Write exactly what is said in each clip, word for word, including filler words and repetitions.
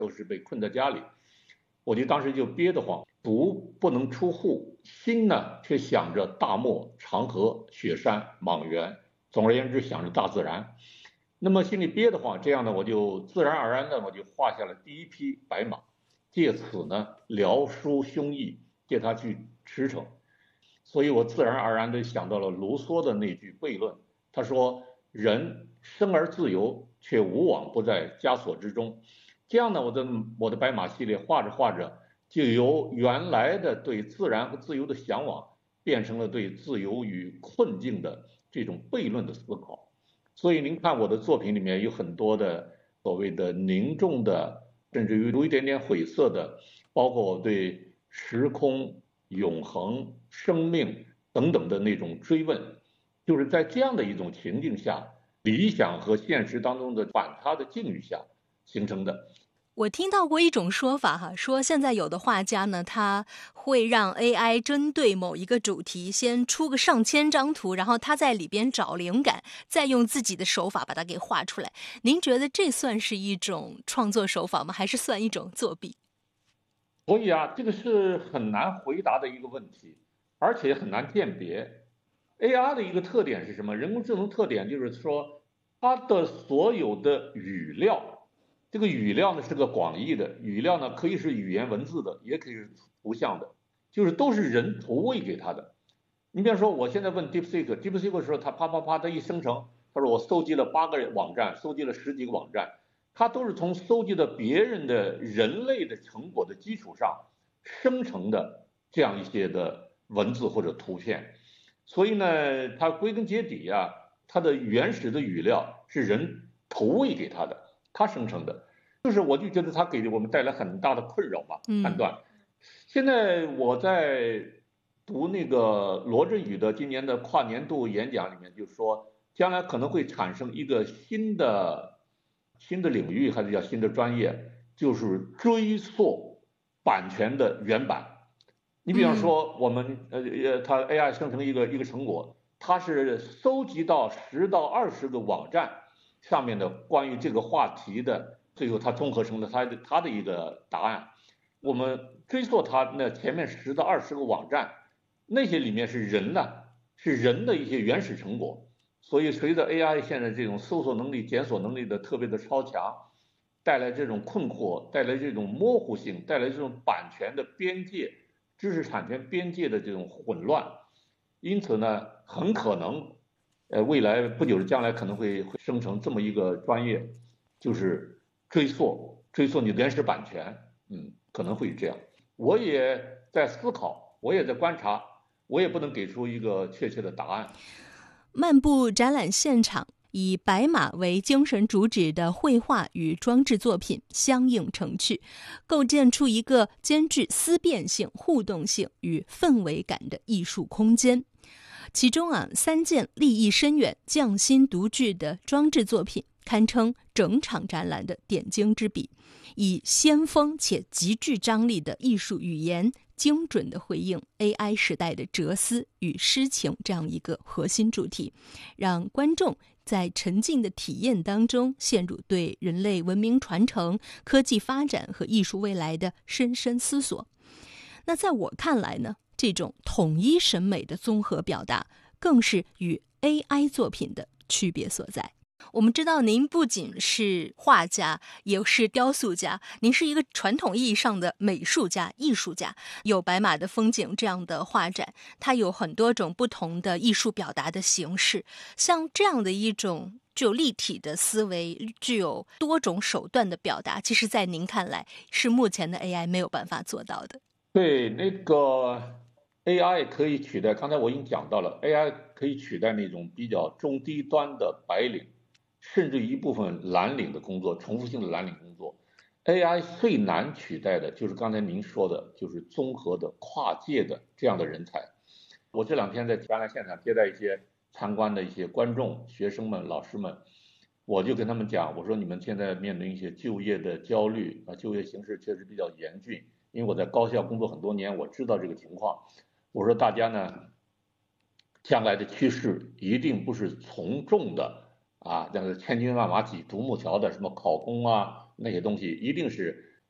都是被困在家里，我就当时就憋得慌，足不能出户，心呢却想着大漠、长河、雪山、莽原，总而言之想着大自然。那么心里憋得慌，这样呢，我就自然而然的我就画下了第一匹白马，借此呢聊抒胸臆，借它去驰骋。所以我自然而然的想到了卢梭的那句悖论，他说：人生而自由，却无往不在枷锁之中。这样呢，我的我的白马系列画着画着，就由原来的对自然和自由的向往，变成了对自由与困境的这种悖论的思考。所以您看我的作品里面有很多的所谓的凝重的，甚至于有一点点晦涩的，包括我对时空、永恒、生命等等的那种追问，就是在这样的一种情境下，理想和现实当中的反差的境遇下形成的。 我听到过一种说法哈，说现在有的画家呢，他会让 A I 针对某一个主题先出个上千张图，然后他在里边找灵感，再用自己的手法把它给画出来。您觉得这算是一种创作手法吗？还是算一种作弊？ 所以啊，这个是很难回答的一个问题，而且很难鉴别。A I 的一个特点是什么？人工智能特点就是说，它的所有的语料。这个语料呢是个广义的语料呢，可以是语言文字的，也可以是图像的，就是都是人投喂给它的。你比方说，我现在问 DeepSeek，DeepSeek 的时候，它啪啪啪，它一生成，他说我搜集了八个网站，搜集了十几个网站，它都是从搜集的别人的人类的成果的基础上生成的这样一些的文字或者图片。所以呢，它归根结底啊，它的原始的语料是人投喂给它的。它生成的，就是我就觉得它给我们带来很大的困扰嘛。判断。现在我在读那个罗振宇的今年的跨年度演讲里面，就说将来可能会产生一个新的新的领域，还是叫新的专业，就是追溯版权的原版。你比方说，我们呃呃，它 A I 生成一个一个成果，它是搜集到十到二十个网站。上面的关于这个话题的，最后它综合成了它的它的一个答案。我们追溯它那前面十到二十个网站，那些里面是人呢，是人的一些原始成果。所以随着 A I 现在这种搜索能力、检索能力的特别的超强，带来这种困惑，带来这种模糊性，带来这种版权的边界、知识产权边界的这种混乱。因此呢，很可能。呃，未来不久的将来可能会会生成这么一个专业，就是追溯追溯你的原始版权。嗯，可能会这样。我也在思考，我也在观察，我也不能给出一个确切的答案。 漫步展览现场，以白马为精神主旨的绘画与装置作品相映成趣，构建出一个兼具思辨性、互动性与氛围感的艺术空间。其中啊，三件立意深远、匠心独具的装置作品，堪称整场展览的点睛之笔，以先锋且极具张力的艺术语言，精准地回应 A I 时代的哲思与诗情这样一个核心主题，让观众在沉浸的体验当中陷入对人类文明传承、科技发展和艺术未来的深深思索。那在我看来呢，这种统一审美的综合表达，更是与 A I 作品的区别所在。我们知道您不仅是画家，也是雕塑家，您是一个传统意义上的美术家、艺术家。有白马的风景这样的画展，它有很多种不同的艺术表达的形式。像这样的一种具有立体的思维、具有多种手段的表达，其实在您看来是目前的 A I 没有办法做到的。 对，那个 A I 可以取代，刚才我已经讲到了 ，A I 可以取代那种比较中低端的白领，甚至一部分蓝领的工作，重复性的蓝领工作。A I 最难取代的就是刚才您说的，就是综合的、跨界的这样的人才。我这两天在展览现场接待一些参观的一些观众、学生们、老师们，我就跟他们讲，我说你们现在面临一些就业的焦虑啊，就业形势确实比较严峻。因为我在高校工作很多年，我知道这个情况。我说大家呢，将来的趋势一定不是从众的啊，像是千军万马挤独木桥的什么考公啊那些东西，一定是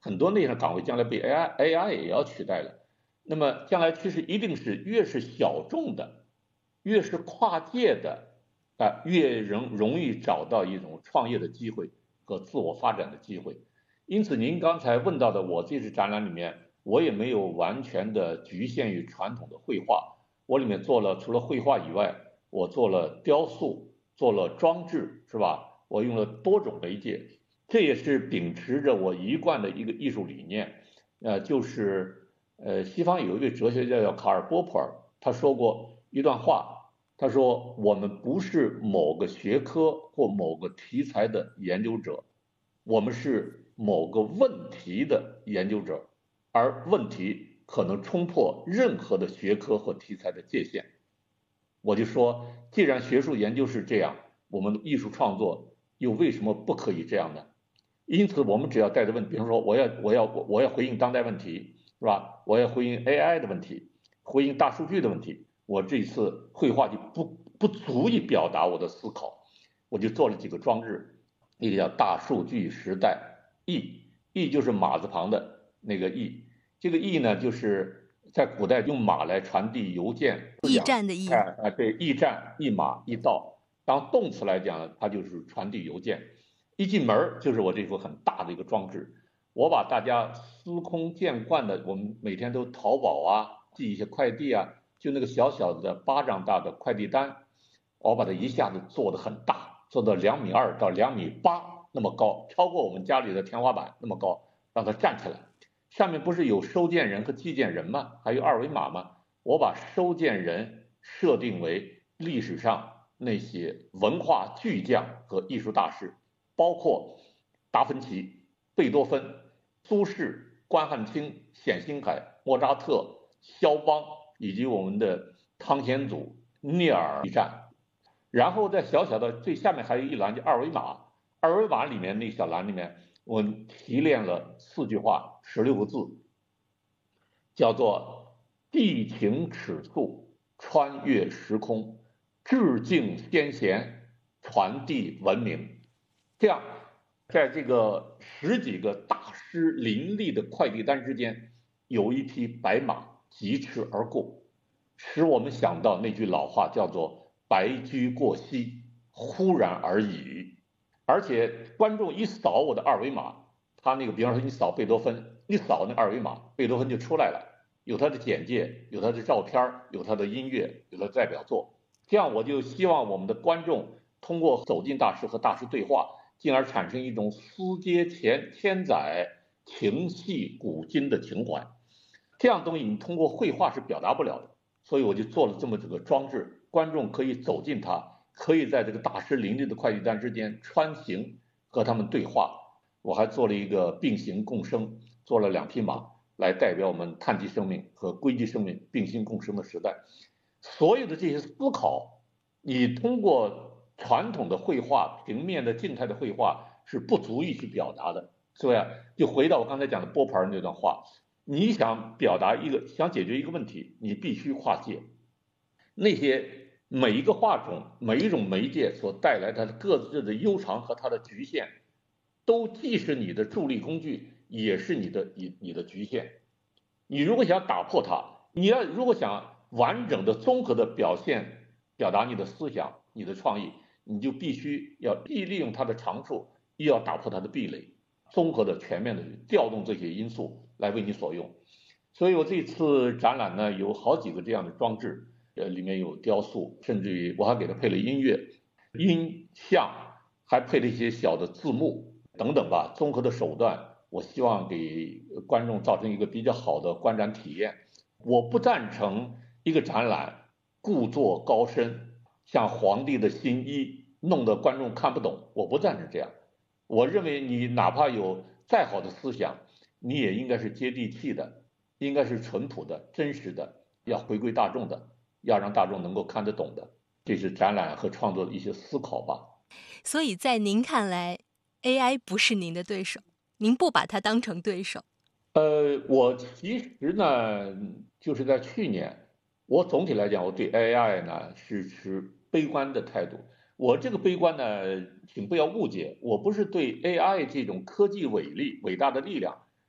很多那样的岗位将来被 A I A I 也要取代了。那么将来趋势一定是越是小众的，越是跨界的，啊，越容容易找到一种创业的机会和自我发展的机会。因此，您刚才问到的，我这次展览里面，我也没有完全的局限于传统的绘画，我里面做了除了绘画以外，我做了雕塑，做了装置，是吧？我用了多种媒介，这也是秉持着我一贯的一个艺术理念，呃，就是呃，西方有一位哲学家叫卡尔波普尔，他说过一段话。他说：“我们不是某个学科或某个题材的研究者，我们是某个问题的研究者，而问题可能冲破任何的学科或题材的界限。”我就说，既然学术研究是这样，我们的艺术创作又为什么不可以这样呢？因此，我们只要带着问，比如说，我要我要我要回应当代问题，是吧？我要回应 A I 的问题，回应大数据的问题。我这一次绘画就不不足以表达我的思考，我就做了几个装置，一个叫大数据时代驿，驿就是马字旁的那个驿，这个驿呢就是在古代用马来传递邮件， 驿站的驿， 啊啊，对，驿站、驿马、驿道，当动词来讲，它就是传递邮件。一进门就是我这幅很大的一个装置，我把大家司空见惯的，我们每天都淘宝啊，寄一些快递啊。就那个小小的巴掌大的快递单，我把它一下子做得很大，做到两米二到两米八那么高，超过我们家里的天花板那么高，让它站起来。上面不是有收件人和寄件人吗？还有二维码吗？我把收件人设定为历史上那些文化巨匠和艺术大师，包括达芬奇、贝多芬、苏轼、关汉卿、冼星海、莫扎特、肖邦。以及我们的汤显祖、聂耳一战，然后在小小的最下面还有一栏叫二维码，二维码里面那小栏里面，我提炼了四句话，十六个字，叫做寄情尺素，穿越时空，致敬先贤，传递文明。这样，在这个十几个大师林立的快递单之间，有一匹白马疾驰而过，使我们想到那句老话，叫做白驹过隙，忽然而已。而且观众一扫我的二维码，他那个比方说你扫贝多芬，一扫那二维码，贝多芬就出来了，有他的简介，有他的照片，有他的音乐，有他的代表作。这样我就希望我们的观众通过走进大师和大师对话，进而产生一种思接千千载、情系古今的情怀。这样东西你通过绘画是表达不了的，所以我就做了这么几个装置，观众可以走进它，可以在这个大师林立的快递单之间穿行，和他们对话。我还做了一个并行共生，做了两匹马来代表我们碳基生命和硅基生命并行共生的时代。所有的这些思考，你通过传统的绘画、平面的静态的绘画是不足以去表达的。所以啊，就回到我刚才讲的波普尔那段话，你想表达一个，想解决一个问题，你必须跨界。那些每一个画种、每一种媒介所带来它的各自的悠长和它的局限，都既是你的助力工具，也是你的你你的局限。你如果想打破它，你要如果想完整的、综合的表现、表达你的思想、你的创意，你就必须要既利用它的长处，又要打破它的壁垒，综合的、全面的调动这些因素来为你所用。所以我这次展览呢，有好几个这样的装置，呃，里面有雕塑，甚至于我还给它配了音乐、音像，还配了一些小的字幕等等吧，综合的手段，我希望给观众造成一个比较好的观展体验。我不赞成一个展览故作高深，像皇帝的新衣，弄得观众看不懂，我不赞成这样。我认为你哪怕有再好的思想，你也应该是接地气的，应该是淳朴的、真实的，要回归大众的，要让大众能够看得懂的。这是展览和创作的一些思考吧。 所以在您看来 A I 不是您的对手，您不把它当成对手。 呃，我其实呢，就是在去年，我总体来讲，我对 A I 呢是持悲观的态度。我这个悲观呢，请不要误解，我不是对 A I 这种科技伟力、伟大的力量